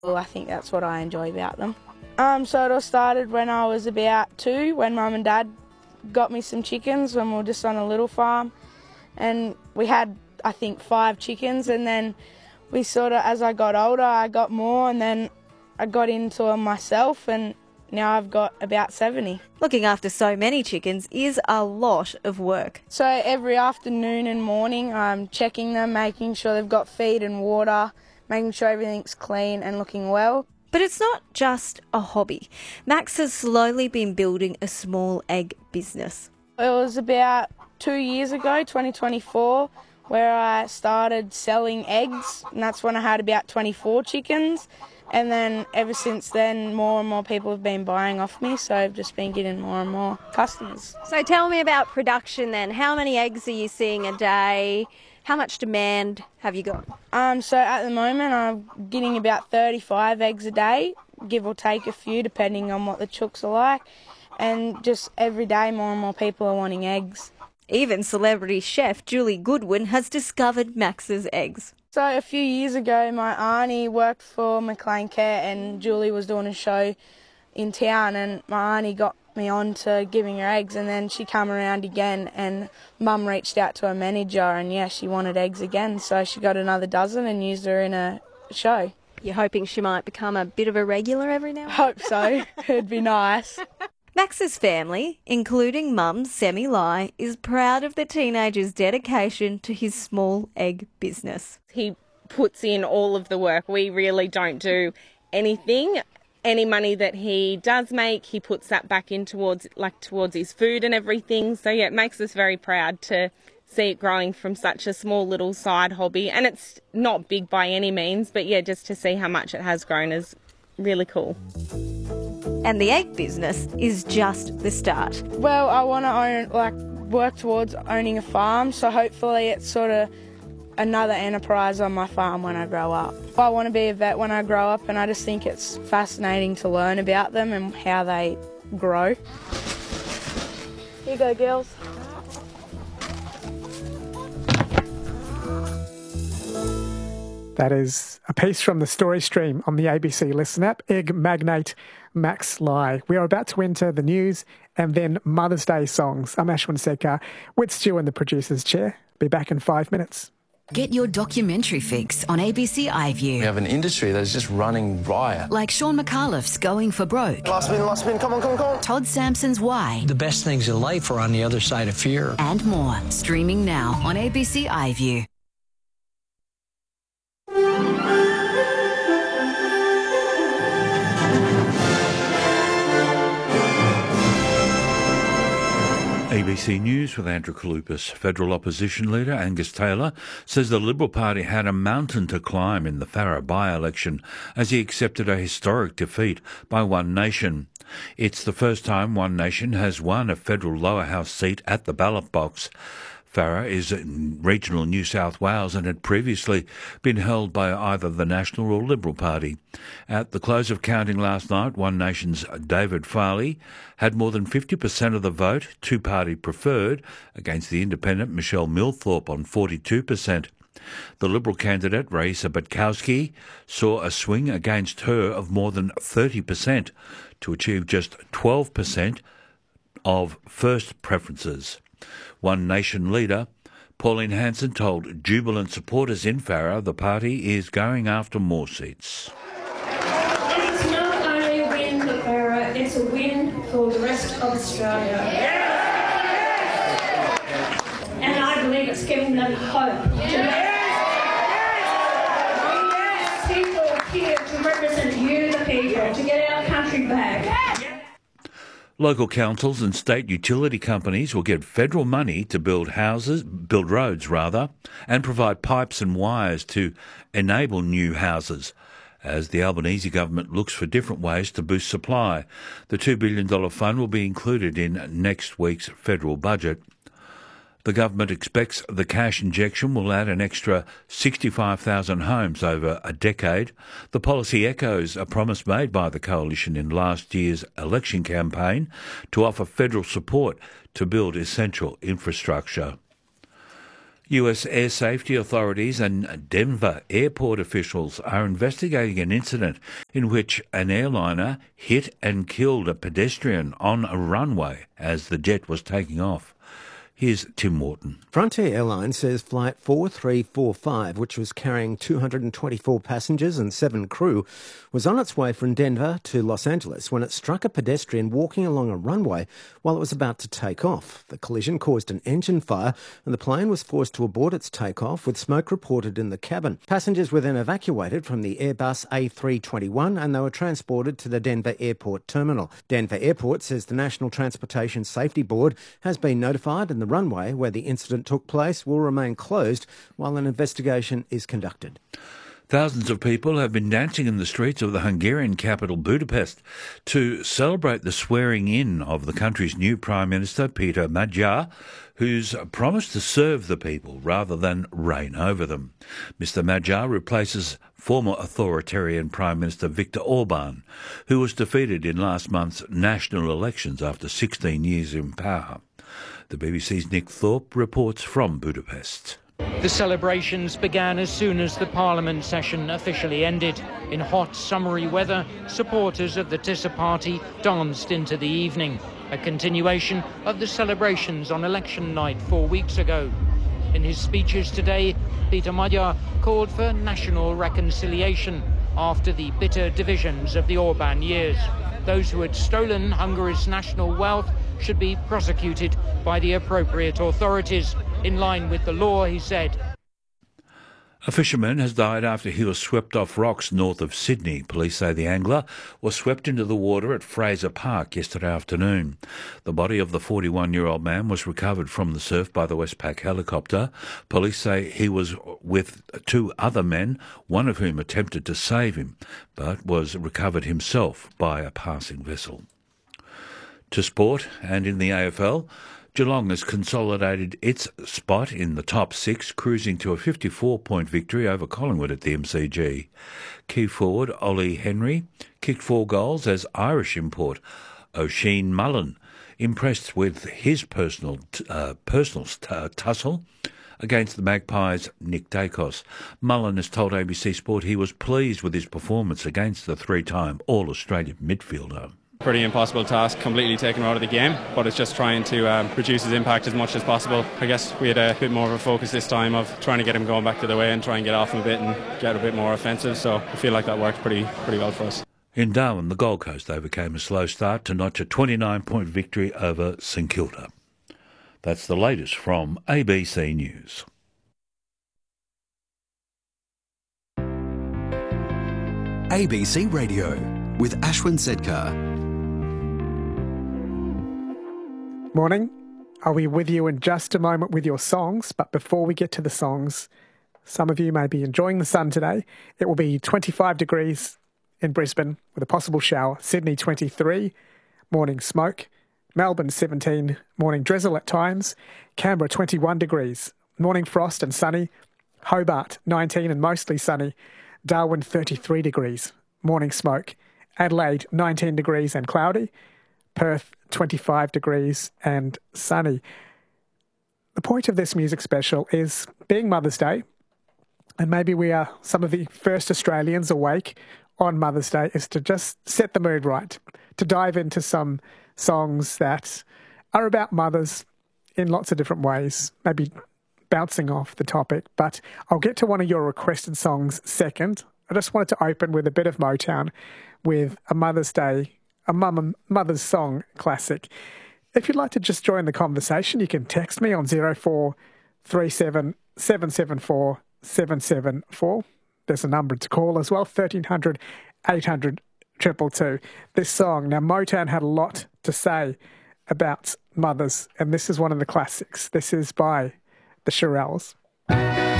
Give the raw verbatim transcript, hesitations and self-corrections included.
Well, I think that's what I enjoy about them. Um, so it all started when I was about two, when Mum and Dad got me some chickens when we were just on a little farm. And we had, I think, five chickens, and then we sort of, as I got older, I got more, and then I got into them myself, and now I've got about seventy. Looking after so many chickens is a lot of work. So every afternoon and morning I'm checking them, making sure they've got feed and water, making sure everything's clean and looking well. But it's not just a hobby. Max has slowly been building a small egg business. It was about two years ago, twenty twenty-four, where I started selling eggs, and that's when I had about twenty-four chickens. And then ever since then, more and more people have been buying off me, so I've just been getting more and more customers. So tell me about production then. How many eggs are you seeing a day? How much demand have you got? Um, so at the moment, I'm getting about thirty-five eggs a day, give or take a few, depending on what the chooks are like. And just every day, more and more people are wanting eggs. Even celebrity chef Julie Goodwin has discovered Max's eggs. So a few years ago, my auntie worked for McLean Care, and Julie was doing a show in town, and my auntie got me on to giving her eggs, and then she came around again, and Mum reached out to her manager, and yeah, she wanted eggs again, so she got another dozen and used her in a show. You're hoping she might become a bit of a regular every now and then? Hope so. It'd be nice. Max's family, including mum Semi Lai, is proud of the teenager's dedication to his small egg business. He puts in all of the work. We really don't do anything. Any money that he does make, he puts that back in towards like towards his food and everything. So yeah, it makes us very proud to see it growing from such a small little side hobby. And it's not big by any means, but yeah, just to see how much it has grown is really cool. And the egg business is just the start. Well, I want to own, like, work towards owning a farm, so hopefully it's sort of another enterprise on my farm when I grow up. I want to be a vet when I grow up, and I just think it's fascinating to learn about them and how they grow. Here you go, girls. That is a piece from the story stream on the A B C Listen app. Egg magnate Max Lai. We are about to enter the news and then Mother's Day songs. I'm Ashwin Sekar with Stu in the producer's chair. Be back in five minutes. Get your documentary fix on A B C iView. We have an industry that is just running riot. Like Sean McAuliffe's Going for Broke. Last spin, last spin, come on, come on, come on. Todd Sampson's Why. The best things in life are on the other side of fear. And more. Streaming now on A B C iView. A B C News with Andrew Kalupas. Federal opposition leader Angus Taylor says the Liberal Party had a mountain to climb in the Farrer by-election as he accepted a historic defeat by One Nation. It's the first time One Nation has won a federal lower house seat at the ballot box. Farrer is in regional New South Wales and had previously been held by either the National or Liberal Party. At the close of counting last night, One Nation's David Farley had more than fifty percent of the vote, two-party preferred, against the independent Michelle Millthorpe on forty-two percent. The Liberal candidate, Raisa Butkowski, saw a swing against her of more than thirty percent to achieve just twelve percent of first preferences. One Nation leader Pauline Hanson told jubilant supporters in Farrer the party is going after more seats. It's not only a win for Farrer, it's a win for the rest of Australia. And I believe it's giving them hope. People here to represent you, the people, to get our country back. Local councils and state utility companies will get federal money to build houses, build roads rather, and provide pipes and wires to enable new houses, as the Albanese government looks for different ways to boost supply. The two billion dollars fund will be included in next week's federal budget. The government expects the cash injection will add an extra sixty-five thousand homes over a decade. The policy echoes a promise made by the coalition in last year's election campaign to offer federal support to build essential infrastructure. U S air safety authorities and Denver airport officials are investigating an incident in which an airliner hit and killed a pedestrian on a runway as the jet was taking off. Here's Tim Morton. Frontier Airlines says Flight four three four five, which was carrying two hundred twenty-four passengers and seven crew, was on its way from Denver to Los Angeles when it struck a pedestrian walking along a runway while it was about to take off. The collision caused an engine fire and the plane was forced to abort its takeoff with smoke reported in the cabin. Passengers were then evacuated from the Airbus A three twenty-one and they were transported to the Denver Airport terminal. Denver Airport says the National Transportation Safety Board has been notified and the runway where the incident took place will remain closed while an investigation is conducted. Thousands of people have been dancing in the streets of the Hungarian capital Budapest to celebrate the swearing-in of the country's new Prime Minister, Peter Magyar, who's promised to serve the people rather than reign over them. Mister Magyar replaces former authoritarian Prime Minister Viktor Orban, who was defeated in last month's national elections after sixteen years in power. The B B C's Nick Thorpe reports from Budapest. The celebrations began as soon as the Parliament session officially ended. In hot, summery weather, supporters of the Tisza party danced into the evening, a continuation of the celebrations on election night four weeks ago. In his speeches today, Peter Magyar called for national reconciliation after the bitter divisions of the Orban years. Those who had stolen Hungary's national wealth should be prosecuted by the appropriate authorities. In line with the law, he said. A fisherman has died after he was swept off rocks north of Sydney. Police say the angler was swept into the water at Fraser Park yesterday afternoon. The body of the forty-one-year-old man was recovered from the surf by the Westpac helicopter. Police say he was with two other men, one of whom attempted to save him, but was recovered himself by a passing vessel. To sport, and in the A F L, Geelong has consolidated its spot in the top six, cruising to a fifty-four point victory over Collingwood at the M C G. Key forward Ollie Henry kicked four goals as Irish import Oisin Mullen impressed with his personal uh, personal t- tussle against the Magpies' Nick Dacos. Mullen has told A B C Sport he was pleased with his performance against the three-time All-Australian midfielder. Pretty impossible task, completely taken out of the game, but it's just trying to um, reduce his impact as much as possible. I guess we had a bit more of a focus this time of trying to get him going back to the way and try and get off him a bit and get a bit more offensive, so I feel like that worked pretty pretty well for us. In Darwin, the Gold Coast overcame a slow start to notch a twenty-nine point victory over St Kilda. That's the latest from A B C News. A B C Radio with Ashwin Sedkar. Morning. I'll be with you in just a moment with your songs, but before we get to the songs, some of you may be enjoying the sun today. It will be twenty-five degrees in Brisbane with a possible shower. Sydney twenty-three, morning smoke. Melbourne seventeen, morning drizzle at times. Canberra twenty-one degrees, morning frost and sunny. Hobart nineteen and mostly sunny. Darwin thirty-three degrees, morning smoke. Adelaide nineteen degrees and cloudy. Perth twenty-five degrees and sunny. The point of this music special is being Mother's Day, and maybe we are some of the first Australians awake on Mother's Day, is to just set the mood right, to dive into some songs that are about mothers in lots of different ways, maybe bouncing off the topic. But I'll get to one of your requested songs second. I just wanted to open with a bit of Motown with a Mother's Day a mum, mother's song classic. If you'd like to just join the conversation, you can text me on zero four three seven, seven seven four, seven seven four. There's a number to call as well, thirteen hundred, eight hundred, two two two. This song, now Motown had a lot to say about mothers, and this is one of the classics. This is by the Shirelles.